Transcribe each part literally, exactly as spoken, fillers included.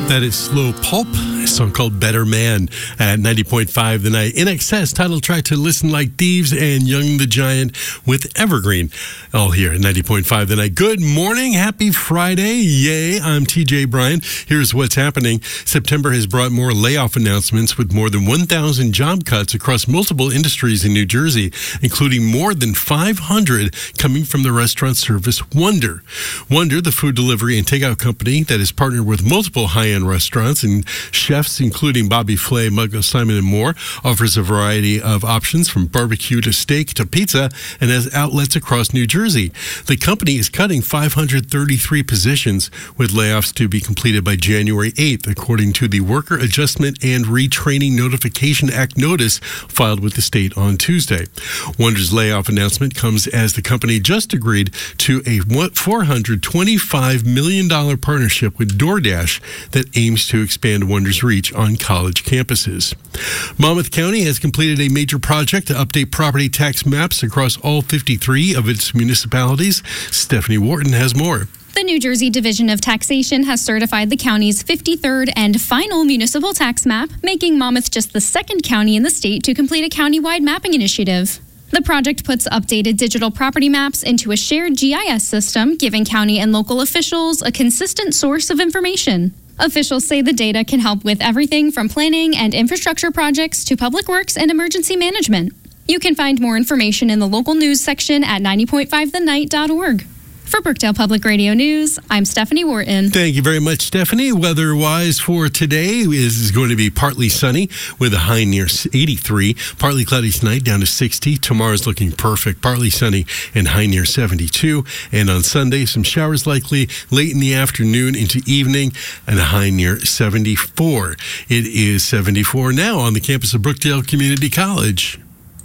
That is Slow Pulp, a song called Better Man at ninety point five The Night. In Excess, title track to Listen Like Thieves, and Young the Giant with Evergreen. All here at ninety point five The Night. Good morning. Happy Friday. Yay. I'm T J Bryan. Here's what's happening. September has brought more layoff announcements with more than one thousand job cuts across multiple industries in New Jersey, including more than five hundred coming from the restaurant service Wonder. Wonder, the food delivery and takeout company that has partnered with multiple high-end restaurants and chefs, including Bobby Flay, Muggo, Simon, and more, offers a variety of options from barbecue to steak to pizza and has outlets across New Jersey. The company is cutting five hundred thirty-three positions, with layoffs to be completed by January eighth, according to the Worker Adjustment and Retraining Notification Act notice filed with the state on Tuesday. Wonder's layoff announcement comes as the company just agreed to a four hundred twenty-five million dollars partnership with DoorDash that aims to expand Wonder's reach on college campuses. Monmouth County has completed a major project to update property tax maps across all fifty-three of its municipalities. Stephanie Wharton has more. The New Jersey Division of Taxation has certified the county's fifty-third and final municipal tax map, making Monmouth just the second county in the state to complete a countywide mapping initiative. The project puts updated digital property maps into a shared G I S system, giving county and local officials a consistent source of information. Officials say the data can help with everything from planning and infrastructure projects to public works and emergency management. You can find more information in the local news section at ninety point five the night dot org. For Brookdale Public Radio News, I'm Stephanie Wharton. Thank you very much, Stephanie. Weather-wise for today is going to be partly sunny with a high near eighty-three. Partly cloudy tonight down to sixty. Tomorrow's looking perfect. Partly sunny and high near seventy-two. And on Sunday, some showers likely late in the afternoon into evening and a high near seventy-four. It is seventy-four now on the campus of Brookdale Community College.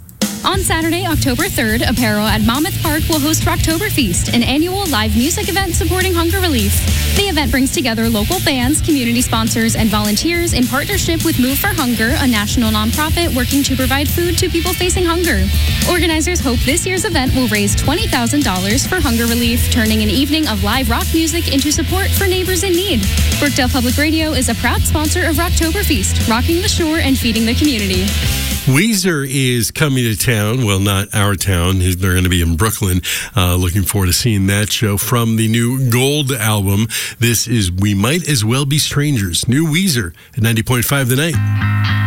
On Saturday, October third, Apparel at Monmouth Park will host Rocktoberfest, an annual live music event supporting hunger relief. The event brings together local bands, community sponsors, and volunteers in partnership with Move for Hunger, a national nonprofit working to provide food to people facing hunger. Organizers hope this year's event will raise twenty thousand dollars for hunger relief, turning an evening of live rock music into support for neighbors in need. Brookdale Public Radio is a proud sponsor of Rocktoberfest, rocking the shore and feeding the community. Weezer is coming to town. Well, not our town. They're going to be in Brooklyn. Uh, looking forward to seeing that show from the new Gold album. This is We Might As Well Be Strangers. New Weezer at ninety point five The Night.